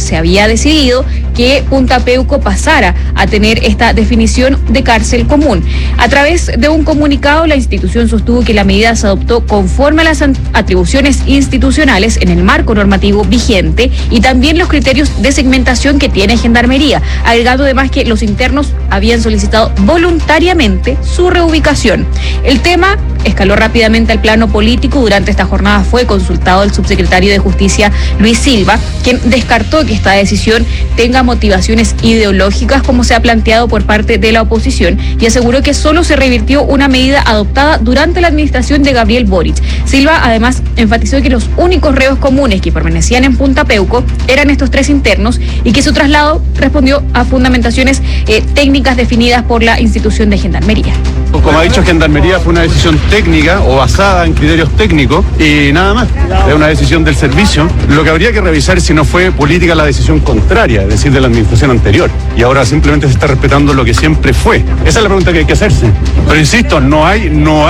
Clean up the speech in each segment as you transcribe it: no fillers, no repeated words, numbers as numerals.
se había decidido que Punta Peuco pasara a tener esta definición de cárcel común. A través de un comunicado, la institución sostuvo que la medida se adoptó conforme a las atribuciones institucionales en el marco normativo vigente y también los criterios de segmentación que tiene Gendarmería, agregando además que los internos habían solicitado voluntariamente su reubicación. El tema escaló rápidamente al plano político. Durante esta jornada fue consultado el subsecretario de Justicia, Luis Silva, quien descartó que esta decisión tenga motivaciones ideológicas como se ha planteado por parte de la oposición y aseguró que solo se revirtió una medida adoptada durante la administración de Gabriel Boric. Silva además enfatizó que los únicos reos comunes que permanecían en Punta Peuco eran estos 3 internos y que su traslado respondió a fundamentaciones técnicas definidas por la institución de Gendarmería. Como ha dicho Gendarmería, fue una decisión técnica o basada en criterios técnicos y nada más. Es una decisión del servicio. Lo que habría que revisar es si no fue política la decisión contraria, es decir, de la administración anterior. Y ahora simplemente se está respetando lo que siempre fue. Esa es la pregunta que hay que hacerse. Pero insisto, no hay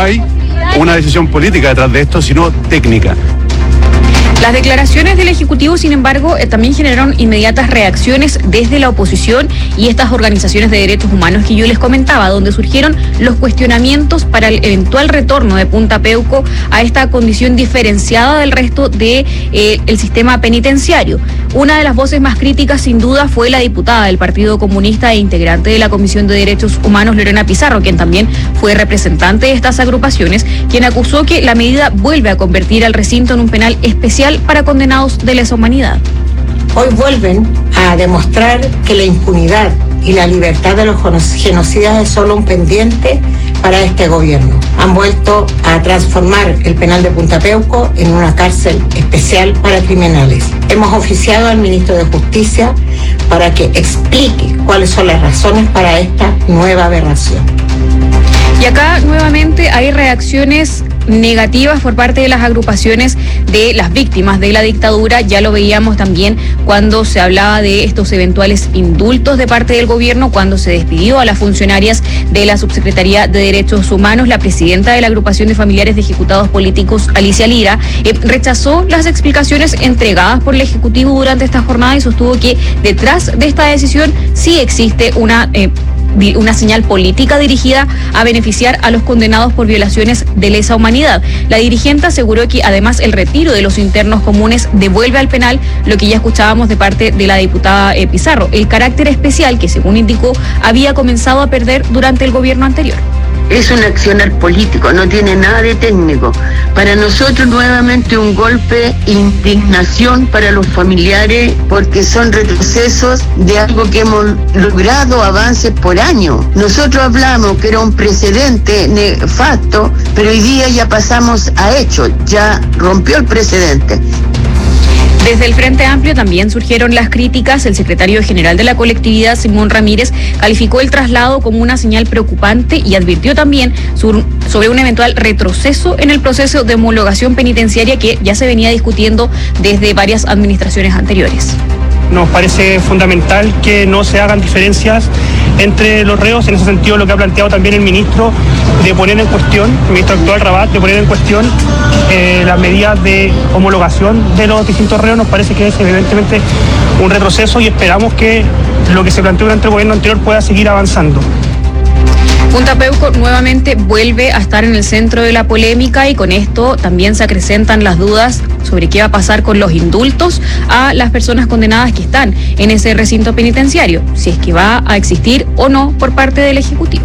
una decisión política detrás de esto, sino técnica. Las declaraciones del Ejecutivo, sin embargo, también generaron inmediatas reacciones desde la oposición y estas organizaciones de derechos humanos que yo les comentaba, donde surgieron los cuestionamientos para el eventual retorno de Punta Peuco a esta condición diferenciada del resto de el sistema penitenciario. Una de las voces más críticas, sin duda, fue la diputada del Partido Comunista e integrante de la Comisión de Derechos Humanos, Lorena Pizarro, quien también fue representante de estas agrupaciones, quien acusó que la medida vuelve a convertir al recinto en un penal especial para condenados de lesa humanidad. Hoy vuelven a demostrar que la impunidad y la libertad de los genocidas es solo un pendiente para este gobierno. Han vuelto a transformar el penal de Punta Peuco en una cárcel especial para criminales. Hemos oficiado al ministro de Justicia para que explique cuáles son las razones para esta nueva aberración. Y acá nuevamente hay reacciones negativas por parte de las agrupaciones de las víctimas de la dictadura. Ya lo veíamos también cuando se hablaba de estos eventuales indultos de parte del gobierno, cuando se despidió a las funcionarias de la Subsecretaría de Derechos Humanos. La presidenta de la agrupación de familiares de ejecutados políticos, Alicia Lira, rechazó las explicaciones entregadas por el Ejecutivo durante esta jornada y sostuvo que detrás de esta decisión sí existe una señal política dirigida a beneficiar a los condenados por violaciones de lesa humanidad. La dirigente aseguró que además el retiro de los internos comunes devuelve al penal lo que ya escuchábamos de parte de la diputada Pizarro, el carácter especial que, según indicó, había comenzado a perder durante el gobierno anterior. Es un accionar político, no tiene nada de técnico. Para nosotros nuevamente un golpe, indignación para los familiares, porque son retrocesos de algo que hemos logrado avances por año. Nosotros hablamos que era un precedente nefasto, pero hoy día ya pasamos a hechos, ya rompió el precedente. Desde el Frente Amplio también surgieron las críticas. El secretario general de la colectividad, Simón Ramírez, calificó el traslado como una señal preocupante y advirtió también sobre un eventual retroceso en el proceso de homologación penitenciaria que ya se venía discutiendo desde varias administraciones anteriores. Nos parece fundamental que no se hagan diferencias entre los reos. En ese sentido, lo que ha planteado también el ministro de poner en cuestión, el ministro actual Rabat, de poner en cuestión las medidas de homologación de los distintos reos, nos parece que es evidentemente un retroceso y esperamos que lo que se planteó durante el gobierno anterior pueda seguir avanzando. Punta Peuco nuevamente vuelve a estar en el centro de la polémica y con esto también se acrecentan las dudas sobre qué va a pasar con los indultos a las personas condenadas que están en ese recinto penitenciario, si es que va a existir o no por parte del Ejecutivo.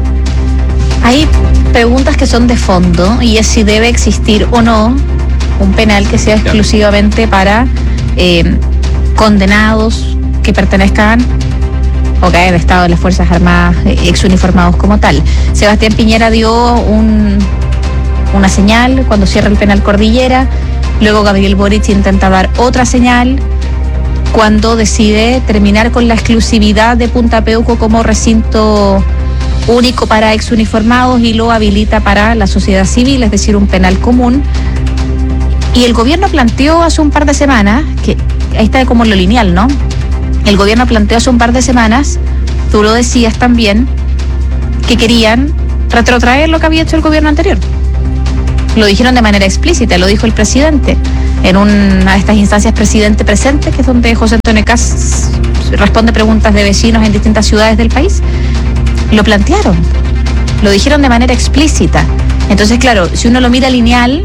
Hay preguntas que son de fondo y es si debe existir o no un penal que sea exclusivamente para condenados que pertenezcan o que hayan estado en las Fuerzas Armadas exuniformados como tal. Sebastián Piñera dio una señal cuando cierra el penal Cordillera, luego Gabriel Boric intenta dar otra señal cuando decide terminar con la exclusividad de Punta Peuco como recinto único para exuniformados y lo habilita para la sociedad civil, es decir, un penal común. Y el gobierno planteó hace un par de semanas, que ahí está como lo lineal, ¿no? El gobierno planteó hace un par de semanas, tú lo decías también, que querían retrotraer lo que había hecho el gobierno anterior. Lo dijeron de manera explícita, lo dijo el presidente en una de estas instancias presidente presente, que es donde José Antonio Kast responde preguntas de vecinos en distintas ciudades del país. Lo plantearon, lo dijeron de manera explícita. Entonces, claro, si uno lo mira lineal,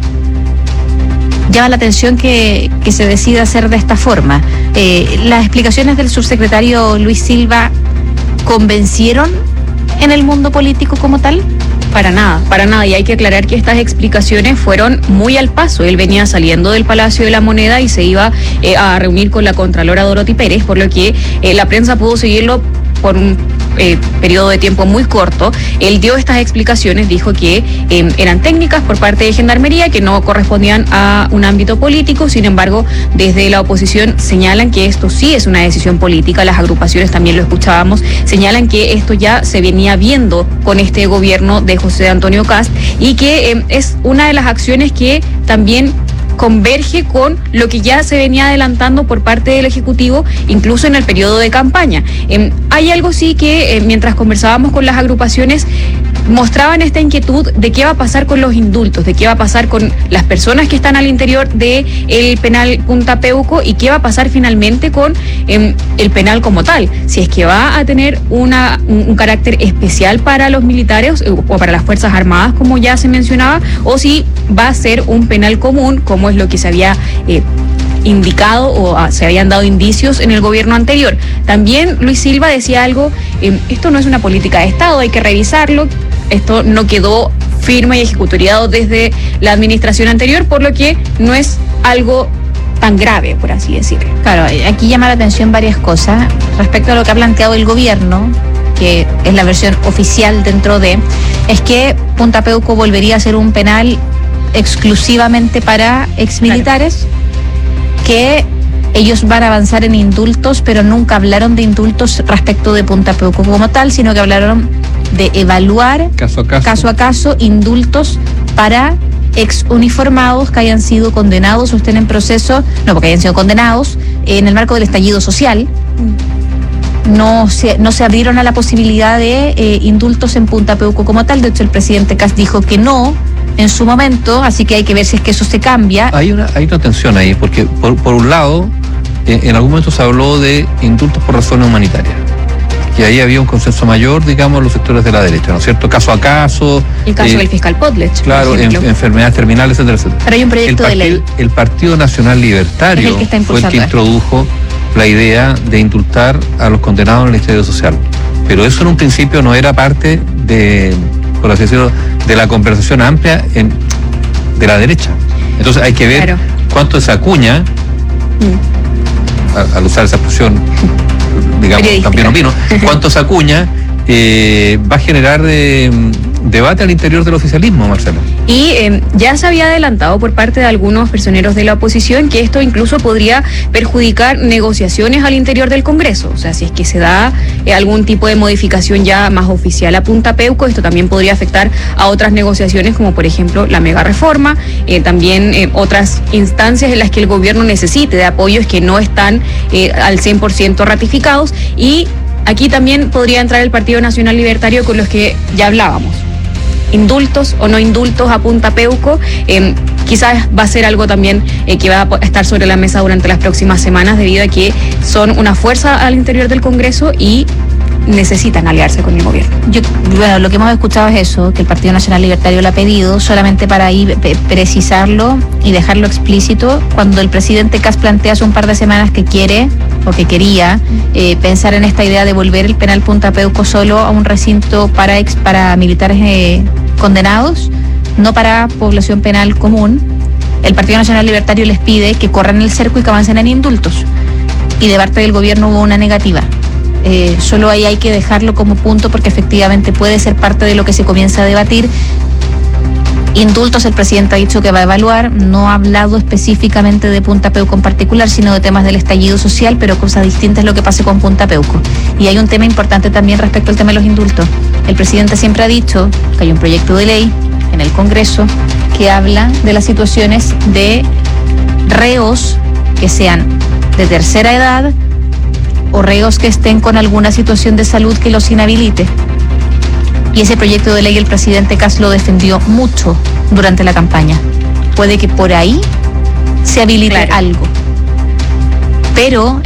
llama la atención que se decida hacer de esta forma. Las explicaciones del subsecretario Luis Silva ¿convencieron en el mundo político como tal? Para nada, y hay que aclarar que estas explicaciones fueron muy al paso. Él venía saliendo del Palacio de la Moneda y se iba a reunir con la Contralora Dorothy Pérez, por lo que la prensa pudo seguirlo por un periodo de tiempo muy corto. Él dio estas explicaciones, dijo que eran técnicas por parte de Gendarmería, que no correspondían a un ámbito político. Sin embargo, desde la oposición señalan que esto sí es una decisión política. Las agrupaciones, también lo escuchábamos, señalan que esto ya se venía viendo con este gobierno de José Antonio Kast y que es una de las acciones que también converge con lo que ya se venía adelantando por parte del Ejecutivo, incluso en el periodo de campaña. Hay algo sí que mientras conversábamos con las agrupaciones mostraban esta inquietud de qué va a pasar con los indultos, de qué va a pasar con las personas que están al interior del penal Punta Peuco y qué va a pasar finalmente con el penal como tal, si es que va a tener un carácter especial para los militares o para las Fuerzas Armadas, como ya se mencionaba, o si va a ser un penal común, como es lo que se había indicado o se habían dado indicios en el gobierno anterior. También Luis Silva decía algo, esto no es una política de Estado, hay que revisarlo, esto no quedó firme y ejecutoriado desde la administración anterior, por lo que no es algo tan grave, por así decirlo. Claro, aquí llama la atención varias cosas respecto a lo que ha planteado el gobierno, que es la versión oficial dentro de, es que Punta Peuco volvería a ser un penal exclusivamente para exmilitares, claro, que ellos van a avanzar en indultos, pero nunca hablaron de indultos respecto de Punta Peuco como tal, sino que hablaron de evaluar caso a caso indultos para exuniformados que hayan sido condenados o estén en proceso, no porque hayan sido condenados en el marco del estallido social. No se abrieron a la posibilidad de indultos en Punta Peuco como tal. De hecho, el presidente Kast dijo que no en su momento, así que hay que ver si es que eso se cambia. Hay una tensión ahí, porque por un lado, en algún momento se habló de indultos por razones humanitarias, y ahí había un consenso mayor, digamos, los sectores de la derecha, ¿no es cierto? Caso a caso. El caso del fiscal Podlech. Claro, enfermedades terminales, etcétera, etcétera. Pero hay un proyecto de ley. El Partido Nacional Libertario fue el que introdujo la idea de indultar a los condenados en el estallido social. Pero eso en un principio no era parte de, por así decirlo, de la conversación amplia de la derecha. Entonces hay que ver, claro, cuánto esa cuña, al usar esa expresión, digamos, también opino, cuánto esa cuña va a generar debate al interior del oficialismo, Marcela. Y ya se había adelantado por parte de algunos personeros de la oposición que esto incluso podría perjudicar negociaciones al interior del Congreso. O sea, si es que se da algún tipo de modificación ya más oficial a Punta Peuco, esto también podría afectar a otras negociaciones, como por ejemplo la mega reforma, también otras instancias en las que el gobierno necesite de apoyos que no están al 100% ratificados. Y aquí también podría entrar el Partido Nacional Libertario, con los que ya hablábamos. Indultos o no indultos a Punta Peuco, quizás va a ser algo también que va a estar sobre la mesa durante las próximas semanas, debido a que son una fuerza al interior del Congreso y necesitan aliarse con el gobierno. Bueno, lo que hemos escuchado es eso, que el Partido Nacional Libertario lo ha pedido, solamente para ahí precisarlo y dejarlo explícito. Cuando el presidente Kast plantea hace un par de semanas que quiere, o que quería, pensar en esta idea de volver el penal Punta Peuco solo a un recinto para militares condenados, no para población penal común, el Partido Nacional Libertario les pide que corran el cerco y que avancen en indultos. Y de parte del gobierno hubo una negativa. Solo ahí hay que dejarlo como punto, porque efectivamente puede ser parte de lo que se comienza a debatir. Indultos, el presidente ha dicho que va a evaluar, no ha hablado específicamente de Punta Peuco en particular, sino de temas del estallido social, pero cosa distinta es lo que pase con Punta Peuco. Y hay un tema importante también respecto al tema de los indultos. El presidente siempre ha dicho que hay un proyecto de ley en el Congreso que habla de las situaciones de reos que sean de tercera edad o reos que estén con alguna situación de salud que los inhabilite. Y ese proyecto de ley el presidente Kast lo defendió mucho durante la campaña. Puede que por ahí se habilite algo. Pero